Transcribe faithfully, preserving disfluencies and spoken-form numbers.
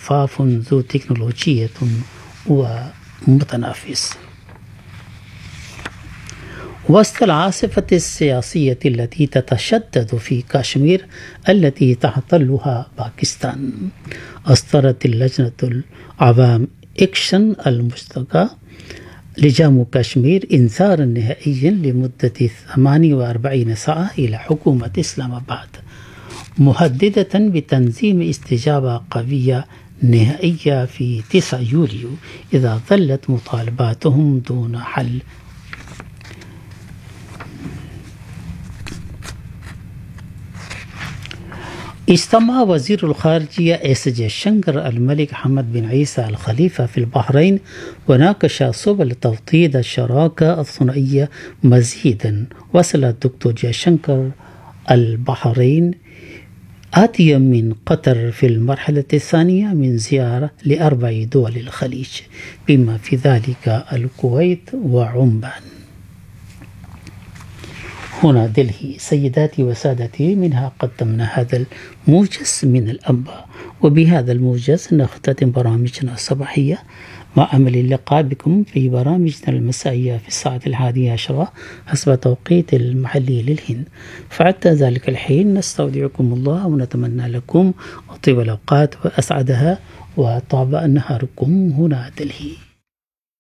مصفاف ذو تكنولوجية ومتنافس. وسط العاصفة السياسية التي تتشدد في كشمير التي تحتلها باكستان، أصدرت اللجنة العوام إكشن المشتركة لجامو كشمير إنذارا نهائيا لمدة ثمانية وأربعين ساعة إلى حكومة إسلام آباد، مهددة بتنظيم استجابة قوية نهائية في تسعة يوليو إذا ظلت مطالباتهم دون حل. اجتمع وزير الخارجية إس جيشنكر الملك حمد بن عيسى الخليفة في البحرين وناقش سبل توطيد الشراكة الثنائية مزيدا. وصل الدكتور جيشنكر البحرين آتيا من قطر في المرحلة الثانية من زيارة لأربع دول الخليج بما في ذلك الكويت وعمان. هنا دلهي. سيداتي وسادتي، منها قدمنا هذا الموجز من الأنباء، وبهذا الموجز نختتم برامجنا الصباحية، مع أمل اللقاء بكم في برامجنا المسائية في الساعة الحادية عشرة حسب توقيت المحلي للهند. فحتى ذلك الحين نستودعكم الله ونتمنى لكم طيب الأوقات وأسعدها وطاب نهاركم. هنا دلهي.